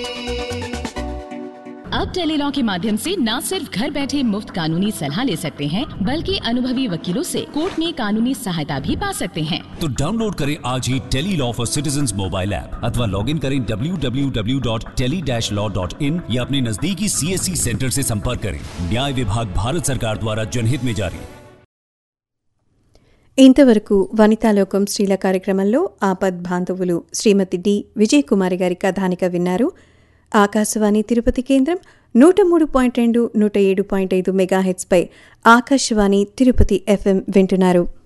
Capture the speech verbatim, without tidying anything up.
अब टेलीलॉ के माध्यम से न सिर्फ घर बैठे मुफ्त कानूनी सलाह ले सकते हैं, बल्कि अनुभवी वकीलों से कोर्ट में कानूनी सहायता भी पा सकते हैं। तो डाउनलोड करें आज ही Tele-Law for citizens mobile app अथवा लॉग इन करें W W W dot tele dash law dot in या अपने नजदीकी सीएससी सेंटर से संपर्क करें। न्याय विभाग भारत सरकार द्वारा जनहित में जारी। ఇంతవరకు వనితాలోకం స్త్రీల కార్యక్రమంలో ఆపద్ బాంధవులు శ్రీమతి డి విజయ్ కుమారి గారి కథానిక విన్నారు. ఆకాశవాణి తిరుపతి కేంద్రం నూట మూడు పాయింట్ రెండు నూట ఏడు పాయింట్ ఐదు మెగాహెట్స్పై ఆకాశవాణి తిరుపతి ఎఫ్ఎం వింటున్నారు.